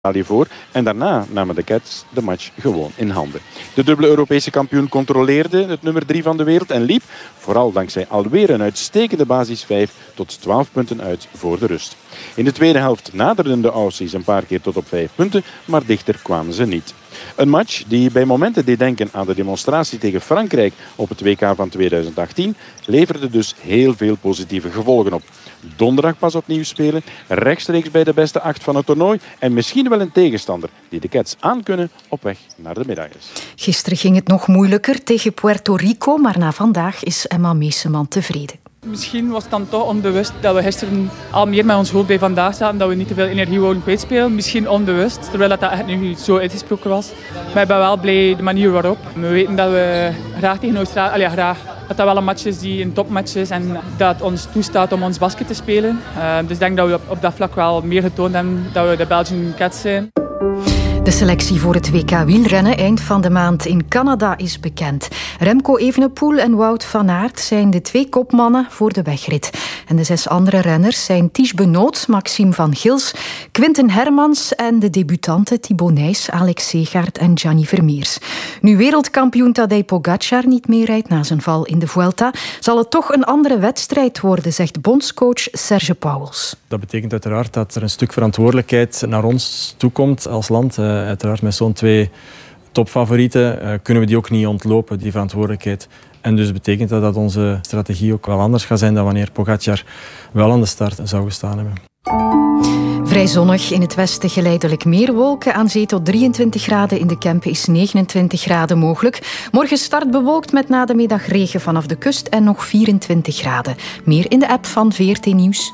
voor en daarna namen de Cats de match gewoon in handen. De dubbele Europese kampioen controleerde het nummer 3 van de wereld en liep, vooral dankzij alweer een uitstekende basis 5, tot 12 punten uit voor de rust. In de tweede helft naderden de Aussies een paar keer tot op 5 punten, maar dichter kwamen ze niet. Een match die bij momenten deed denken aan de demonstratie tegen Frankrijk op het WK van 2018, leverde dus heel veel positieve gevolgen op. Donderdag pas opnieuw spelen, rechtstreeks bij de beste 8 van het toernooi en misschien wel een tegenstander die de Cats aankunnen op weg naar de medailles. Gisteren ging het nog moeilijker tegen Puerto Rico, maar na vandaag is Emma Meeseman tevreden. Misschien was het dan toch onbewust dat we gisteren al meer met ons hoofd bij vandaag zaten, dat we niet te veel energie wouden kwijtspelen. Misschien onbewust, terwijl dat echt nu zo uitgesproken was. Maar ik ben wel blij de manier waarop. We weten dat we graag tegen Australië, dat dat wel een match is die een topmatch is en dat het ons toestaat om ons basket te spelen. Dus ik denk dat we op dat vlak wel meer getoond hebben dat we de Belgian Cats zijn. De selectie voor het WK wielrennen eind van de maand in Canada is bekend. Remco Evenepoel en Wout van Aert zijn de 2 kopmannen voor de wegrit. En de 6 andere renners zijn Ties Benoot, Maxime van Gils, Quinten Hermans en de debutanten Thibaut Nys, Alex Segaert en Gianni Vermeers. Nu wereldkampioen Tadej Pogacar niet meer rijdt na zijn val in de Vuelta, zal het toch een andere wedstrijd worden, zegt bondscoach Serge Pauwels. Dat betekent uiteraard dat er een stuk verantwoordelijkheid naar ons toekomt als land. Uiteraard met zo'n 2 topfavorieten kunnen we die ook niet ontlopen, die verantwoordelijkheid. En dus betekent dat onze strategie ook wel anders gaat zijn dan wanneer Pogacar wel aan de start zou gestaan hebben. Vrij zonnig, in het westen geleidelijk meer wolken. Aan zee tot 23 graden, in de Kempen is 29 graden mogelijk. Morgen start bewolkt met na de middag regen vanaf de kust en nog 24 graden. Meer in de app van VRT Nieuws.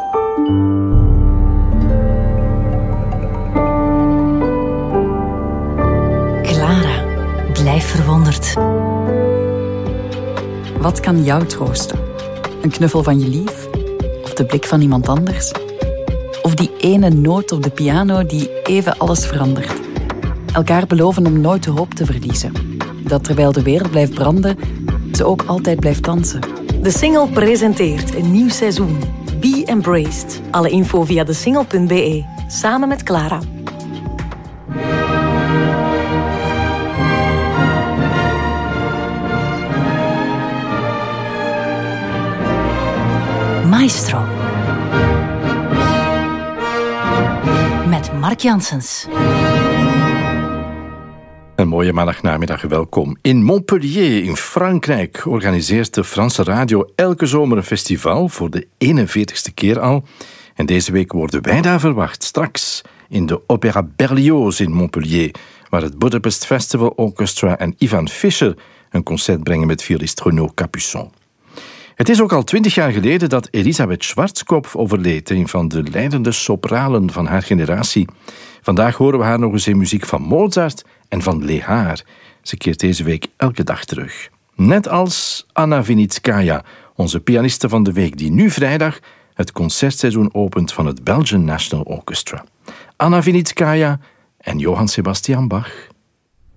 Clara, blijf verwonderd. Wat kan jou troosten? Een knuffel van je lief? Of de blik van iemand anders? Of die ene noot op de piano die even alles verandert? Elkaar beloven om nooit de hoop te verliezen. Dat terwijl de wereld blijft branden, ze ook altijd blijft dansen. De Single presenteert een nieuw seizoen. Be Embraced. Alle info via desingle.be. Samen met Clara. Maestro. Met Mark Janssens. Een mooie maandagnamiddag, welkom. In Montpellier in Frankrijk organiseert de Franse radio elke zomer een festival voor de 41ste keer al. En deze week worden wij daar verwacht, straks in de Opéra Berlioz in Montpellier, waar het Budapest Festival Orchestra en Ivan Fischer een concert brengen met violist Renaud Capuçon. Het is ook al 20 jaar geleden dat Elisabeth Schwarzkopf overleed, een van de leidende sopranen van haar generatie. Vandaag horen we haar nog eens in muziek van Mozart en van Lehár. Ze keert deze week elke dag terug. Net als Anna Vinitskaya, onze pianiste van de week, die nu vrijdag het concertseizoen opent van het Belgian National Orchestra. Anna Vinitskaya en Johann Sebastian Bach.